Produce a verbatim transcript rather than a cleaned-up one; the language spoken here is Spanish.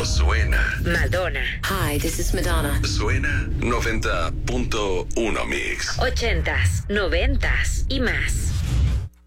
Solo suena. Madonna. Hi, this is Madonna. Suena noventa punto uno Mix. Ochentas, noventas y más.